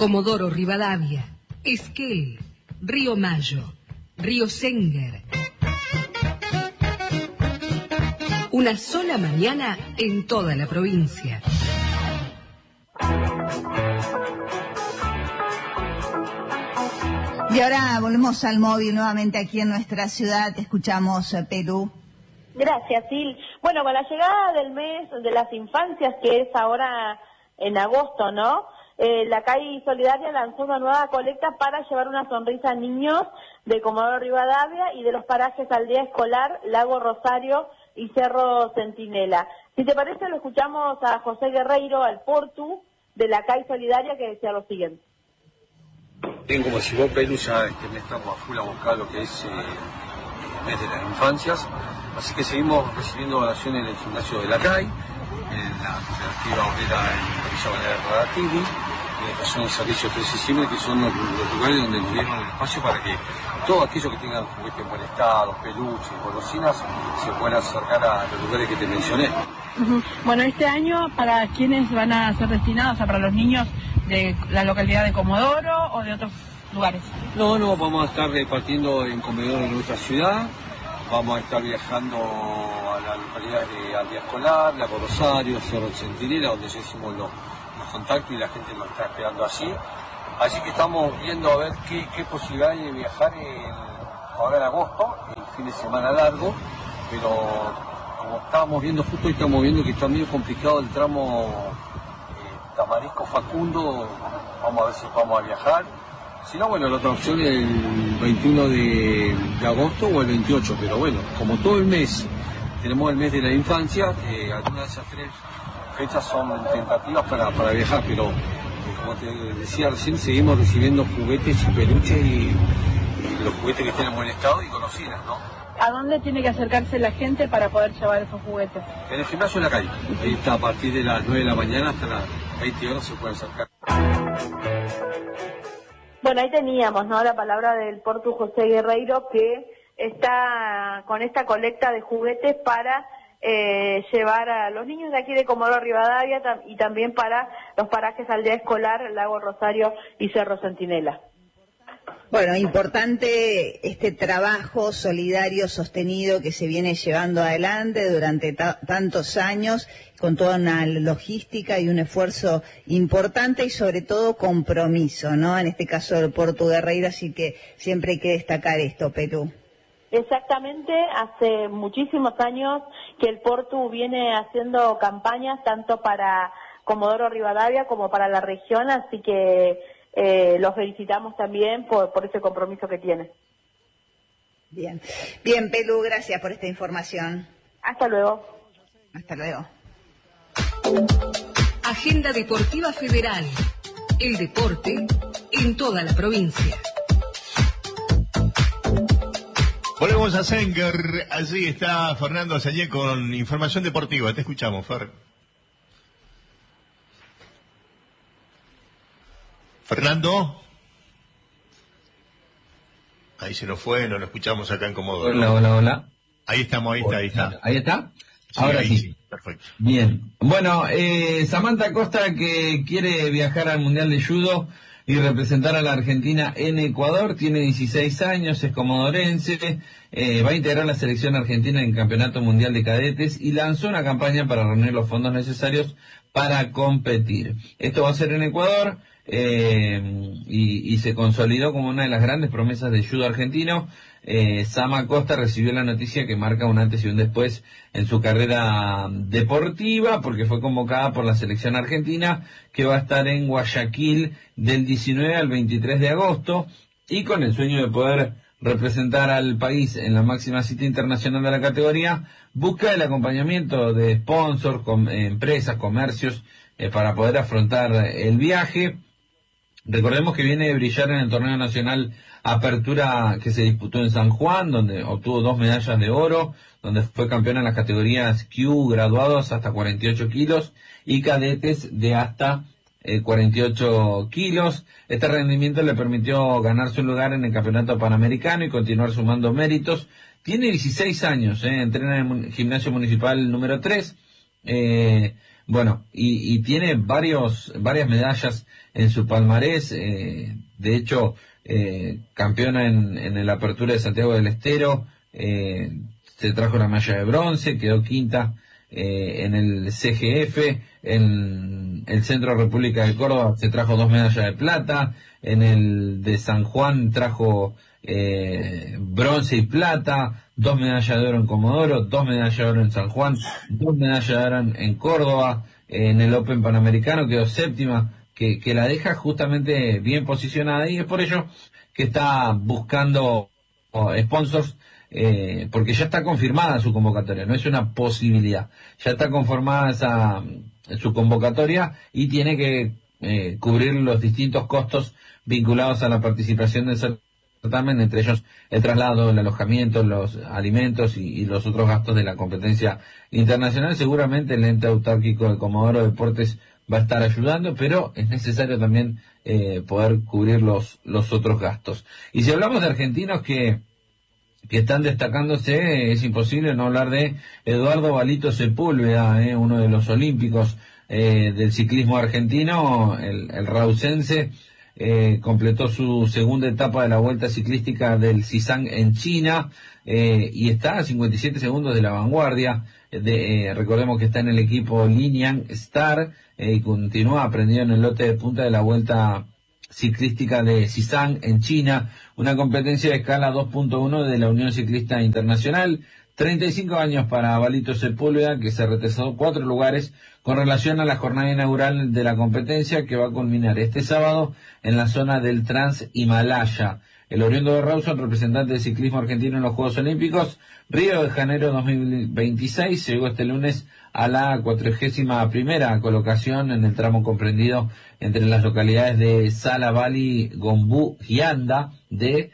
Comodoro Rivadavia, Esquel, Río Mayo, Río Senguer. Una sola mañana en toda la provincia. Y ahora volvemos al móvil nuevamente aquí en nuestra ciudad. Escuchamos Perú. Gracias, Sil. Bueno, con la llegada del mes de las infancias, que es ahora en agosto, ¿no? La CAI Solidaria lanzó una nueva colecta para llevar una sonrisa a niños de Comodoro Rivadavia y de los parajes Aldea Escolar, Lago Rosario y Cerro Centinela. Si te parece, lo escuchamos a José Guerreiro, al Portu de la CAI Solidaria, que decía lo siguiente. Bien, como si vos, Perú, ya este mes estamos a full a buscar lo que es el mes de las infancias, así que seguimos recibiendo donaciones en el gimnasio de la CAI, en la cooperativa obrera en Villa Balneario Radatili, que son servicios 3 que son los lugares donde nos dieron el espacio para que todos aquellos que tengan juguetes en buen estado, peluches, golosinas, se puedan acercar a los lugares que te mencioné. Bueno, este año, ¿para quiénes van a ser destinados? O sea, ¿para los niños de la localidad de Comodoro o de otros lugares? No, vamos a estar repartiendo en comedores de nuestra ciudad, vamos a estar viajando a las localidades de Aldea Escolar, Lago Rosario, Cerro Centinela, donde ya hicimos los contactos y la gente nos está esperando allí. Así que estamos viendo a ver qué posibilidad hay de viajar ahora en agosto, el fin de semana largo, pero como estábamos viendo, justo hoy estamos viendo que está medio complicado el tramo Tamarisco Facundo, vamos a ver si vamos a viajar. Si no, bueno, la otra opción es el 21 de agosto o el 28, pero bueno, como todo el mes, tenemos el mes de la infancia, algunas de esas 3 fechas son tentativas para viajar, pero como te decía recién, seguimos recibiendo juguetes y peluches y los juguetes que estén en buen estado y golosinas, ¿no? ¿A dónde tiene que acercarse la gente para poder llevar esos juguetes? En el gimnasio en la calle. Ahí está, a partir de las 9 de la mañana hasta las 20 horas se puede acercar. Bueno, ahí teníamos, ¿no?, la palabra del Portu José Guerreiro, que está con esta colecta de juguetes para llevar a los niños de aquí de Comodoro Rivadavia y también para los parajes Aldea Escolar, Lago Rosario y Cerro Centinela. Bueno, importante este trabajo solidario sostenido que se viene llevando adelante durante tantos años, con toda una logística y un esfuerzo importante y sobre todo compromiso, ¿no? En este caso del Portu Guerreiro, así que siempre hay que destacar esto, Perú. Exactamente, hace muchísimos años que el Portu viene haciendo campañas tanto para Comodoro Rivadavia como para la región, así que los felicitamos también por ese compromiso que tiene. Bien, Perú, gracias por esta información. Hasta luego. Hasta luego. Agenda Deportiva Federal. El deporte en toda la provincia. Volvemos a Senguer, allí está Fernando Azayé con información deportiva. Te escuchamos, Fer. Fernando. Ahí se nos fue, no lo escuchamos acá en Comodoro. Hola. Ahí estamos, ahí está. ¿Ahí está? Sí, ahora sí. Perfecto. Bien. Bueno, Samantha Costa, que quiere viajar al Mundial de Judo y representar a la Argentina en Ecuador, tiene 16 años, es comodorense, va a integrar la selección argentina en el Campeonato Mundial de Cadetes y lanzó una campaña para reunir los fondos necesarios para competir. Esto va a ser en Ecuador. Y se consolidó como una de las grandes promesas del judo argentino. Sama Costa recibió la noticia que marca un antes y un después en su carrera deportiva, porque fue convocada por la selección argentina, que va a estar en Guayaquil del 19 al 23 de agosto, y con el sueño de poder representar al país en la máxima cita internacional de la categoría, busca el acompañamiento de sponsors, empresas, comercios, para poder afrontar el viaje. Recordemos que viene de brillar en el torneo nacional Apertura que se disputó en San Juan, donde obtuvo 2 medallas de oro, donde fue campeona en las categorías Q, graduados hasta 48 kilos y cadetes de hasta 48 kilos. Este rendimiento le permitió ganarse un lugar en el Campeonato Panamericano y continuar sumando méritos. Tiene 16 años, entrena en el Gimnasio Municipal número 3. Bueno, y tiene varias medallas en su palmarés, de hecho, campeona en la apertura de Santiago del Estero, se trajo la medalla de bronce, quedó quinta en el CGF, en el Centro República de Córdoba se trajo 2 medallas de plata, en el de San Juan trajo bronce y plata, 2 medallas de oro en Comodoro, 2 medallas de oro en San Juan, 2 medallas de oro en Córdoba, en el Open Panamericano quedó séptima, que la deja justamente bien posicionada, y es por ello que está buscando sponsors, porque ya está confirmada su convocatoria, no es una posibilidad, ya está conformada su convocatoria y tiene que cubrir los distintos costos vinculados a la participación del certamen, entre ellos el traslado, el alojamiento, los alimentos y los otros gastos de la competencia internacional. Seguramente el ente autárquico de Comodoro Deportes va a estar ayudando, pero es necesario también poder cubrir los otros gastos. Y si hablamos de argentinos que están destacándose, es imposible no hablar de Eduardo Balito Sepúlveda, uno de los olímpicos del ciclismo argentino, el rausense, completó su segunda etapa de la Vuelta Ciclística del Xizang en China, y está a 57 segundos de la vanguardia. Recordemos que está en el equipo Linian Star, y continúa aprendiendo en el lote de punta de la Vuelta Ciclística de Xizang en China, una competencia de escala 2.1 de la Unión Ciclista Internacional. 35 años para Balito Sepúlveda, que se retrasó 4 lugares con relación a la jornada inaugural de la competencia, que va a culminar este sábado en la zona del Trans-Himalaya. El oriundo de Rawson, representante del ciclismo argentino en los Juegos Olímpicos Río de Janeiro 2026, llegó este lunes a la 41ª colocación en el tramo comprendido entre las localidades de Sala, Bali, Gombú y Anda, de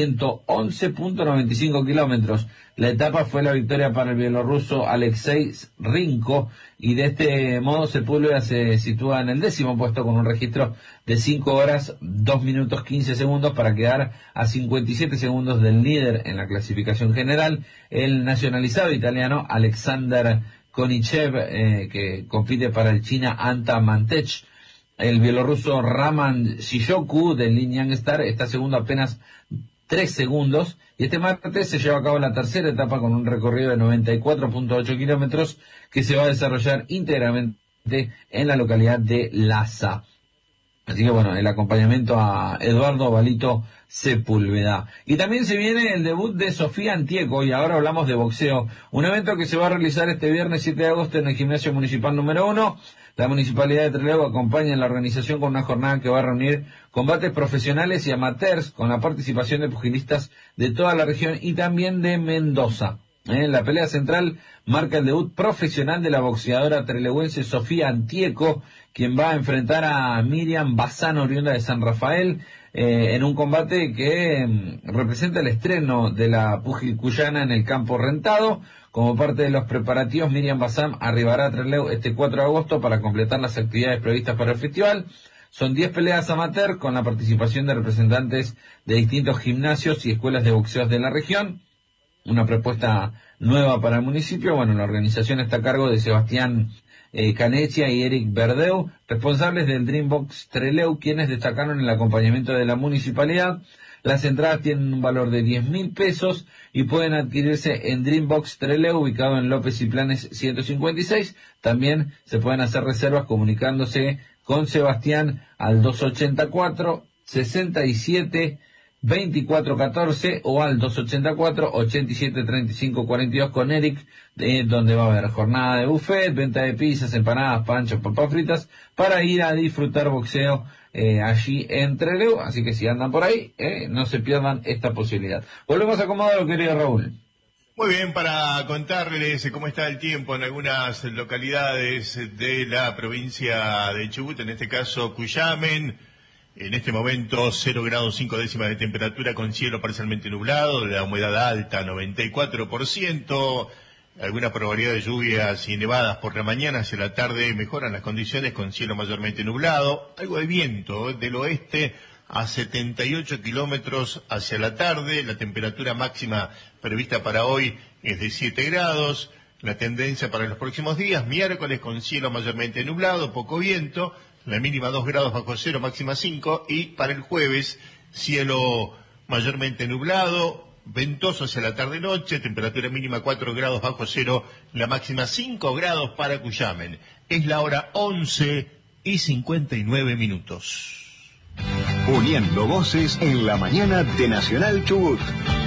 111.95 kilómetros. La etapa fue la victoria para el bielorruso Alexei Rinko, y de este modo Sepúlveda se sitúa en el 10º puesto con un registro de 5 horas, 2 minutos 15 segundos para quedar a 57 segundos del líder en la clasificación general, el nacionalizado italiano Alexander Konichev, que compite para el China Anta Mantech. El bielorruso Raman Shiyoku del Linian Star está segundo apenas 3 segundos, y este martes se lleva a cabo la tercera etapa con un recorrido de 94.8 kilómetros que se va a desarrollar íntegramente en la localidad de Lhasa. Así que bueno, el acompañamiento a Eduardo Balito Sepúlveda. Y también se viene el debut de Sofía Antieco, y ahora hablamos de boxeo, un evento que se va a realizar este viernes 7 de agosto en el Gimnasio Municipal número 1. La Municipalidad de Trelew acompaña en la organización con una jornada que va a reunir combates profesionales y amateurs con la participación de pugilistas de toda la región y también de Mendoza. La pelea central marca el debut profesional de la boxeadora trelewense Sofía Antieco, quien va a enfrentar a Miriam Bazán, oriunda de San Rafael, en un combate que representa el estreno de la púgil cuyana en el campo rentado. Como parte de los preparativos, Miriam Bazán arribará a Trelew este 4 de agosto para completar las actividades previstas para el festival. Son 10 peleas amateur con la participación de representantes de distintos gimnasios y escuelas de boxeo de la región. Una propuesta nueva para el municipio. Bueno, la organización está a cargo de Sebastián Canechia y Eric Verdeu, responsables del Dreambox Trelew, quienes destacaron el acompañamiento de la municipalidad. Las entradas tienen un valor de 10.000 pesos y pueden adquirirse en Dreambox Trelew, ubicado en López y Planes 156. También se pueden hacer reservas comunicándose con Sebastián al 284-67-2414 o al 284-87-35-42 con Eric, donde va a haber jornada de buffet, venta de pizzas, empanadas, panchos, papas fritas, para ir a disfrutar boxeo allí en Trelew. Así que si andan por ahí, no se pierdan esta posibilidad. Volvemos a Comodoro, querido Raúl. Muy bien, para contarles cómo está el tiempo en algunas localidades de la provincia de Chubut, en este caso Cuyamen. En este momento 0 grados 5 décimas de temperatura con cielo parcialmente nublado, la humedad alta 94%, alguna probabilidad de lluvias y nevadas por la mañana. Hacia la tarde mejoran las condiciones con cielo mayormente nublado, algo de viento del oeste a 78 kilómetros hacia la tarde. La temperatura máxima prevista para hoy es de 7 grados, La tendencia para los próximos días: miércoles con cielo mayormente nublado, poco viento, la mínima 2 grados bajo cero, máxima 5, y para el jueves, cielo mayormente nublado, ventoso hacia la tarde-noche, temperatura mínima 4 grados bajo cero, la máxima 5 grados para Cuyamen. Es la hora 11:59. Uniendo voces en la mañana de Nacional Chubut.